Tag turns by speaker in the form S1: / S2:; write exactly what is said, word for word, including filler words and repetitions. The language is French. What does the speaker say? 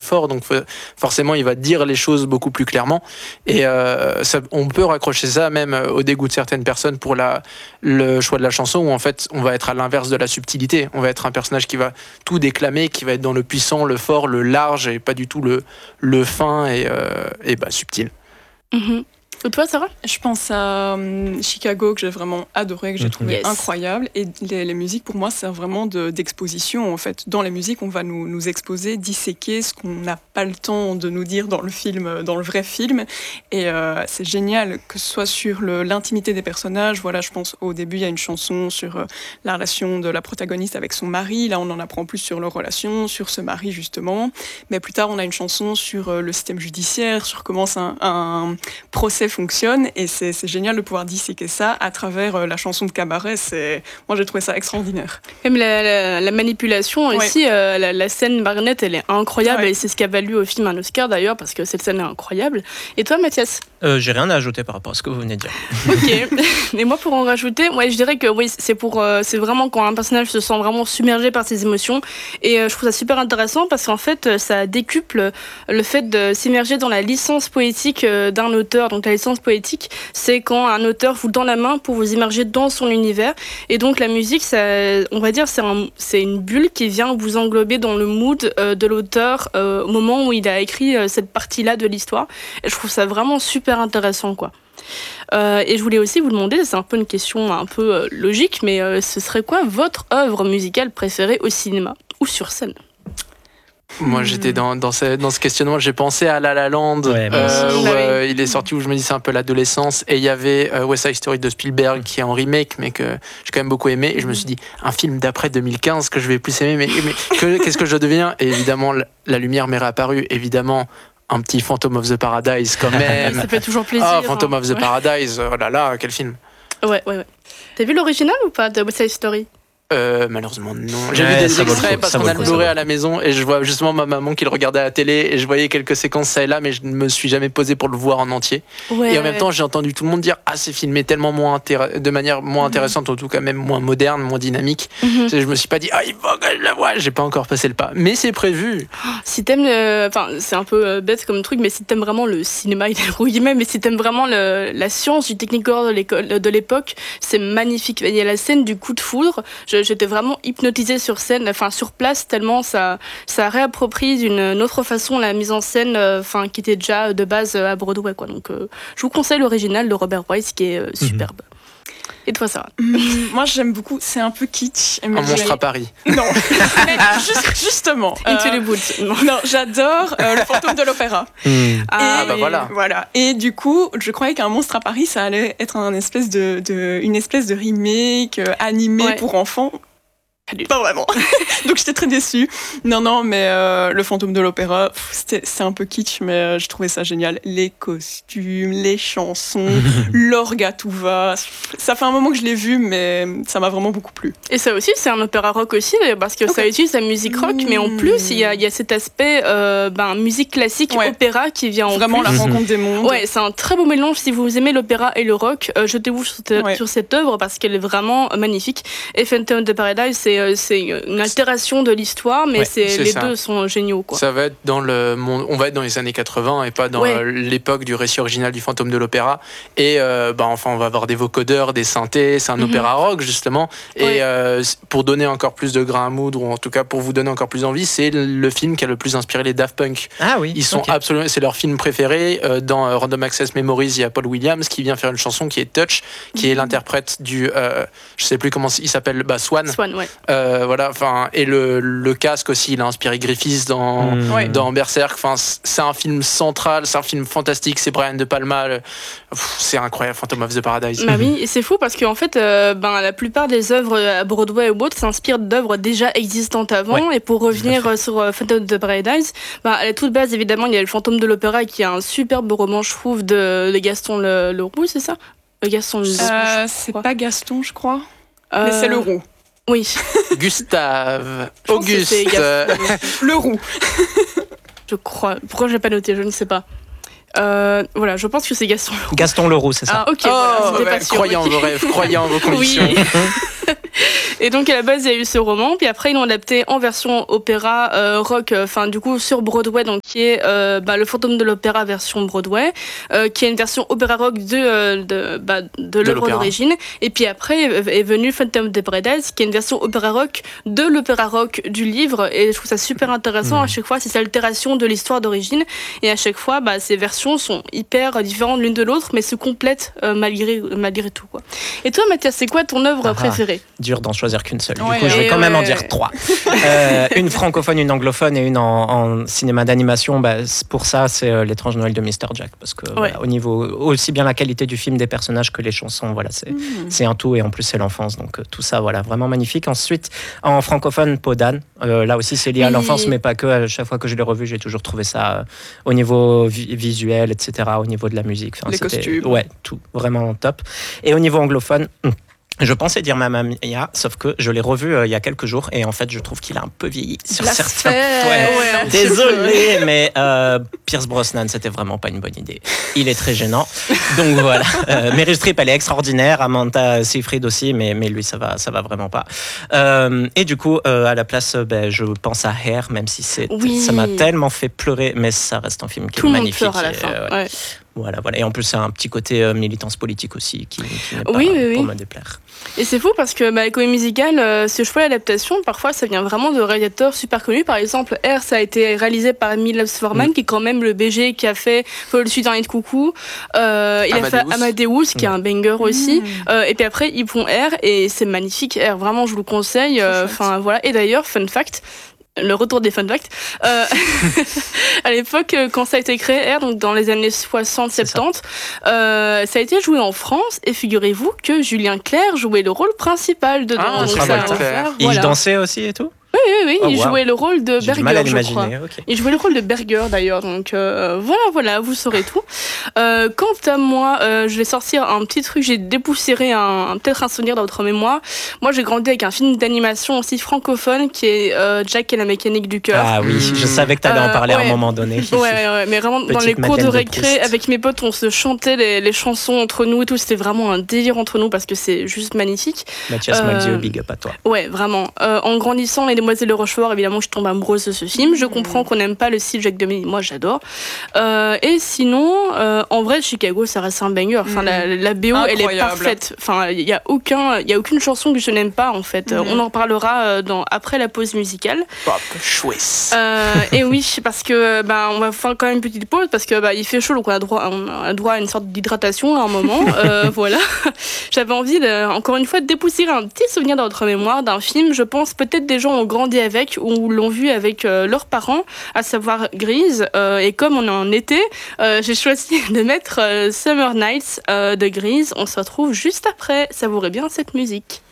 S1: fort, donc forcément il va dire les choses beaucoup plus clairement. Et euh, ça, on peut raccrocher ça même au dégoût de certaines personnes pour la, le choix de la chanson, où en fait on va être à l'inverse de la subtilité. On va être un personnage qui va tout déclamer, qui va être dans le puissant, le fort, le large, et pas du tout le, le fin et, euh, et bah, subtil.
S2: Mm-hmm. Et toi, Sarah ?
S3: Je pense à um, Chicago, que j'ai vraiment adoré, que j'ai trouvé
S2: yes.
S3: incroyable. Et les, les musiques, pour moi, servent vraiment de, d'exposition. En fait, dans les musiques, on va nous, nous exposer, disséquer ce qu'on n'a pas le temps de nous dire dans le film, dans le vrai film. Et euh, c'est génial, que ce soit sur le, l'intimité des personnages. Voilà, je pense au début, il y a une chanson sur euh, la relation de la protagoniste avec son mari. Là, on en apprend plus sur leur relation, sur ce mari, justement. Mais plus tard, on a une chanson sur euh, le système judiciaire, sur comment un, un procès fonctionne, et c'est, c'est génial de pouvoir disséquer ça à travers euh, la chanson de Cabaret. C'est... Moi, j'ai trouvé ça extraordinaire.
S2: Même la, la, la manipulation aussi, ouais. euh, la, la scène marionnette, elle est incroyable, ouais. et c'est ce qui a valu au film un Oscar d'ailleurs, parce que cette scène est incroyable. Et toi, Mathias ?
S4: euh, J'ai rien à ajouter par rapport à ce que vous venez de dire.
S2: Ok. Et moi, pour en rajouter, ouais, je dirais que oui, c'est, pour, euh, c'est vraiment quand un personnage se sent vraiment submergé par ses émotions, et euh, je trouve ça super intéressant, parce qu'en fait, ça décuple le fait de s'immerger dans la licence poétique euh, d'un auteur. Donc la licence poétique, c'est quand un auteur vous tend la main pour vous immerger dans son univers. Et donc la musique, ça, on va dire, c'est, un, c'est une bulle qui vient vous englober dans le mood euh, de l'auteur euh, au moment où il a écrit euh, cette partie-là de l'histoire. Et je trouve ça vraiment super intéressant, quoi. Euh, et je voulais aussi vous demander, c'est un peu une question un peu euh, logique, mais euh, ce serait quoi votre œuvre musicale préférée au cinéma ou sur scène ?
S1: Moi, j'étais dans, dans, ce, dans ce questionnement. J'ai pensé à La La Land, ouais, euh, où euh, il est sorti, où je me dis c'est un peu l'adolescence. Et il y avait euh, West Side Story de Spielberg, qui est en remake, mais que j'ai quand même beaucoup aimé. Et je me suis dit, un film d'après deux mille quinze que je vais plus aimer, mais, mais que, qu'est-ce que je deviens ? Et évidemment, la, la lumière m'est réapparue. Évidemment, un petit Phantom of the Paradise, quand même.
S2: Ça fait toujours plaisir.
S1: Ah, Phantom
S2: hein.
S1: of the ouais. Paradise, oh là là, quel film.
S2: Ouais, ouais, ouais. T'as vu l'original ou pas de West Side Story ?
S1: Euh, malheureusement non. J'ai
S4: ouais,
S1: vu des extraits
S4: coup,
S1: parce qu'on a le Blu-ray à la maison et je vois justement ma maman qui le regardait à la télé et je voyais quelques séquences ça et là, mais je ne me suis jamais posé pour le voir en entier. Ouais, et en même ouais. temps, j'ai entendu tout le monde dire ah c'est filmé tellement moins intér- de manière moins intéressante, mm-hmm. en tout cas même moins moderne, moins dynamique. Mm-hmm. Je me suis pas dit ah il faut que je la voie. J'ai pas encore passé le pas, mais c'est prévu.
S2: Si t'aimes, enfin c'est un peu bête comme truc, mais si t'aimes vraiment le cinéma, il est rouillé même, mais si t'aimes vraiment le, la science du Technicolor de, l'école, de l'époque, c'est magnifique. Il y a la scène du coup de foudre. Je, j'étais vraiment hypnotisé sur scène, enfin sur place, tellement ça, ça réapproprie d'une autre façon la mise en scène, enfin euh, qui était déjà de base à Broadway, quoi. Donc euh, je vous conseille l'original de Robert Wise qui est euh, superbe. Mm-hmm. Et toi, Sarah ?
S3: mmh, Moi, j'aime beaucoup. C'est un peu kitsch.
S1: Mais un monstre à Paris.
S3: Non, mais juste, justement.
S2: Into euh, the Woods.
S3: Non, non j'adore euh, le fantôme de l'opéra.
S1: Mmh.
S3: Et,
S1: ah bah voilà.
S3: Voilà. Et du coup, je croyais qu'un monstre à Paris, ça allait être un espèce de, de une espèce de remake euh, animé ouais. pour enfants. Pas vraiment. Donc j'étais très déçue. Non, non, mais euh, le fantôme de l'opéra, pff, c'était, c'est un peu kitsch, mais euh, je trouvais ça génial. Les costumes, les chansons, l'orgue à tout va. Ça fait un moment que je l'ai vu, mais ça m'a vraiment beaucoup plu.
S2: Et ça aussi, c'est un opéra rock aussi, parce que okay. ça utilise la musique rock, mmh. mais en plus, il y a, y a cet aspect euh, ben, musique classique, ouais. opéra qui vient en
S3: vraiment
S2: plus.
S3: La rencontre des mondes.
S2: Ouais, c'est un très beau mélange. Si vous aimez l'opéra et le rock, euh, jetez-vous sur, te, ouais. sur cette œuvre parce qu'elle est vraiment magnifique. Et Phantom of the Paradise, c'est c'est une altération de l'histoire, mais ouais, c'est, c'est les ça. Deux sont géniaux, quoi.
S1: Ça va être dans le monde, on va être dans les années quatre-vingts et pas dans ouais. l'époque du récit original du fantôme de l'opéra. Et euh, bah enfin, on va avoir des vocodeurs, des synthés. C'est un mm-hmm. opéra rock justement. Et ouais. euh, pour donner encore plus de grain à moudre, ou en tout cas pour vous donner encore plus envie, c'est le film qui a le plus inspiré les Daft Punk.
S4: Ah oui.
S1: Ils sont
S4: okay.
S1: absolument, c'est leur film préféré. Euh, dans euh, Random Access Memories, il y a Paul Williams qui vient faire une chanson qui est Touch, qui mm-hmm. est l'interprète du, euh, je sais plus comment il s'appelle, bah Swan.
S2: Swan, ouais.
S1: Euh, voilà. Enfin, et le, le casque aussi, il a inspiré Griffiths dans, mmh. dans Berserk. Enfin, c'est un film central, c'est un film fantastique. C'est Brian De Palma. Le, pff, c'est incroyable, Phantom of the Paradise.
S2: Bah oui, et c'est fou parce qu'en fait, euh, ben, la plupart des œuvres à Broadway ou autres s'inspirent d'œuvres déjà existantes avant. Ouais. Et pour revenir sur euh, Phantom of the Paradise, ben, à la toute base, évidemment, il y a le Fantôme de l'Opéra qui est un superbe roman, je trouve, de, de Gaston le, le Roux, c'est ça le Gaston le
S3: euh, C'est pas Gaston, je crois. Euh... Mais c'est le Roux.
S2: Oui.
S1: Gustave. Auguste.
S3: Le Roux.
S2: Je crois. Pourquoi je l'ai pas noté ? Je ne sais pas. Euh, voilà, je pense que c'est Gaston Leroux.
S4: Gaston Leroux, c'est ça.
S2: Ah, ok.
S1: Oh,
S2: voilà,
S1: bah, croyez en vos rêves, croyez en vos convictions.
S2: Oui. Et donc à la base il y a eu ce roman, puis après ils l'ont adapté en version opéra euh, rock, enfin euh, du coup sur Broadway, donc qui est euh, bah, le Fantôme de l'opéra version Broadway, euh, qui est une version opéra rock de euh, de, bah, de, de l'œuvre d'origine. Et puis après est venu Phantom de Paradise, qui est une version opéra rock de l'opéra rock du livre. Et je trouve ça super intéressant. Mmh. À chaque fois, c'est cette altération de l'histoire d'origine. Et à chaque fois, bah, ces versions sont hyper différentes l'une de l'autre, mais se complètent euh, malgré malgré tout, quoi. Et toi, Mathias, c'est quoi ton œuvre ah, préférée?
S4: Dur d'en choisir qu'une seule.
S2: Ouais,
S4: du coup, je vais
S2: ouais,
S4: quand
S2: ouais.
S4: même en dire trois. euh, une francophone, une anglophone et une en, en cinéma d'animation. Bah, pour ça, c'est euh, L'étrange Noël de mister Jack, parce que ouais. voilà, au niveau aussi bien la qualité du film, des personnages que les chansons, voilà, c'est mmh. c'est un tout, et en plus c'est l'enfance, donc euh, tout ça, voilà, vraiment magnifique. Ensuite, en francophone, Peau d'âne. Euh, là aussi, c'est lié oui. à l'enfance, mais pas que. À chaque fois que je l'ai revu, j'ai toujours trouvé ça euh, au niveau vi- visuel, et cetera, au niveau de la musique. Enfin,
S3: les costumes.
S4: Ouais, tout, vraiment top. Et au niveau anglophone. Je pensais dire Mamma Mia, sauf que je l'ai revu euh, il y a quelques jours et en fait je trouve qu'il a un peu vieilli sur
S2: la
S4: certains.
S2: Ouais, ouais,
S4: désolé, mais euh, Pierce Brosnan, c'était vraiment pas une bonne idée. Il est très gênant. Donc voilà. Euh, Meryl Streep, elle est extraordinaire. Amanda Seyfried aussi, mais mais lui ça va ça va vraiment pas. Euh, et du coup euh, à la place, ben je pense à Hair, même si c'est
S2: oui.
S4: ça m'a tellement fait pleurer, mais ça reste un film qui
S2: Tout
S4: est magnifique.
S2: Tout le monde pleure à la fin.
S4: Et, euh, ouais. Voilà, voilà. Et en plus, c'est un petit côté euh, militance politique aussi qui, qui n'est pas
S2: oui, oui,
S4: pour
S2: oui.
S4: me déplaire.
S2: Et c'est fou parce que bah, les comédies musicales, euh, ce choix d'adaptation, parfois ça vient vraiment de réalisateurs super connus. Par exemple, Air, ça a été réalisé par Milos Forman, mmh. qui est quand même le B G qui a fait Faut le suite d'un nid de coucou. Euh, il Amadeus. a fait Amadeus, qui mmh. est un banger aussi. Mmh. Euh, et puis après, ils font Air, et c'est magnifique. Air, vraiment, je vous le conseille. Enfin euh, voilà. Et d'ailleurs, fun fact. Le retour des fun facts. Euh, à l'époque, quand ça a été créé, R, donc dans les années soixante soixante-dix, ça. Euh, ça a été joué en France, et figurez-vous que Julien Clerc jouait le rôle principal dedans.
S1: Ah,
S2: donc
S1: ça
S2: ça,
S1: va
S2: faire,
S4: il
S2: voilà.
S4: dansait aussi et tout?
S2: Oui, oui, oui.
S4: Oh,
S2: il
S4: wow.
S2: jouait le rôle de
S4: J'ai
S2: Berger,
S4: du mal à
S2: je crois.
S4: l'imaginer. Okay.
S2: Il jouait le rôle de Berger, d'ailleurs. Donc, euh, voilà, voilà, vous saurez tout. Euh, quant à moi, euh, je vais sortir un petit truc. J'ai dépoussiéré un, peut-être un souvenir dans votre mémoire. Moi, j'ai grandi avec un film d'animation aussi francophone qui est euh, Jack et la mécanique du cœur.
S4: Ah oui, je savais que tu allais euh, en parler
S2: ouais.
S4: à un moment donné.
S2: Ouais, ouais, mais vraiment, Petite dans les cours de récré, de avec mes potes, on se chantait les, les chansons entre nous et tout. C'était vraiment un délire entre nous parce que c'est juste magnifique.
S4: Mathias euh, Malzieu, big up à toi.
S2: Ouais, vraiment. Euh, en grandissant, Les Demoiselles de Rochefort, évidemment, je tombe amoureuse de ce film. Je comprends qu'on n'aime pas le style Jacques Demy. Moi, j'adore. Euh, et sinon, euh, en vrai, Chicago, ça reste un banger. Enfin, mmh. la, la B O, Incroyable. Elle est parfaite. Enfin, il y a aucun, il y a aucune chanson que je n'aime pas, en fait. Mmh. On en parlera dans, après la pause musicale.
S1: Pop, chouette.
S2: Euh, et oui, parce que, bah, on va faire quand même une petite pause parce que, bah, il fait chaud, donc on a droit, on a droit à une sorte d'hydratation à un moment. euh, voilà. J'avais envie de, encore une fois, de dépoussiérer un petit souvenir dans votre mémoire d'un film. Je pense peut-être des gens ont grandi avec ou l'ont vu avec euh, leurs parents, à savoir Grease. Euh, et comme on est en été, euh, j'ai choisi de mettre euh, Summer Nights euh, de Grease. On se retrouve juste après. Savourez bien cette musique.